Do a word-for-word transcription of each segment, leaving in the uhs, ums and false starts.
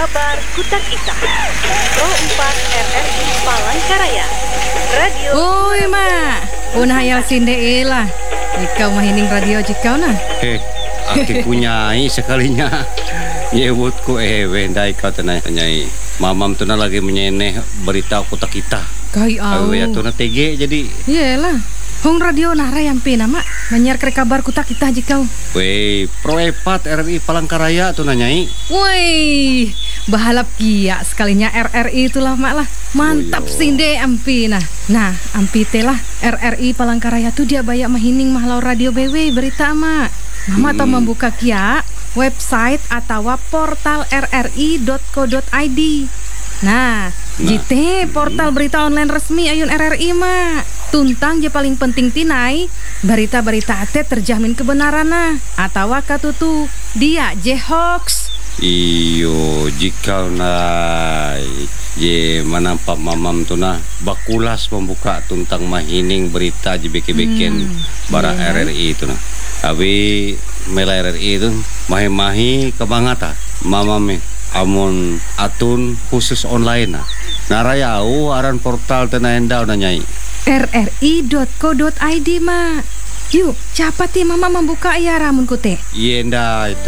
Kabar Kutak Ita Pro empat R R I Palangkaraya Radio. Oi mak, punah hayal sinde lah. Ikau mahining radio jikau nah. Heh, aki punyai sekalinya. Nyebutku eh wendai kau tenai nyai. Mamam tu na lagi menyeneh berita Kutak Ita. Kai au. Awe tu na T G jadi. Iyalah. Hong radio nah rayampi nama menyiar ke kabar Kutak Ita jikau. Wei, Pro empat R R I Palangkaraya tu na nyai. Woi, bahalap kia sekalinya R R I itulah mak lah. Mantap Oh, sinde ampi nah. Nah, ampi telah R R I Palangkaraya tu dia bayak mahining mahlau radio B W berita mak. Mama hmm. tau membuka kia website atau portal r r i dot co dot i d. Nah, nah. Jite portal berita online resmi ayun R R I mak. Tuntang je paling penting tinai berita-berita ate terjamin kebenaran nah atau katutu dia je hoax. Iyo jika na ye manampak mamam tu na bakulas membuka tuntang mahining berita je beke-beken hmm, bara yeah. R R I tu na. Abi mela R R I tu mahi-mahi kebangata mamam amun atun khusus online nah. Naraya au aran portal tena endau na nyai. r r i dot co dot i d mak. Yuk, cepat ti mama membuka ya ramun kute. Yenda itu.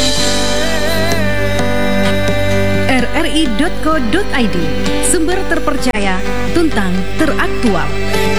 r r i dot co dot i d, sumber terpercaya, tuntang teraktual.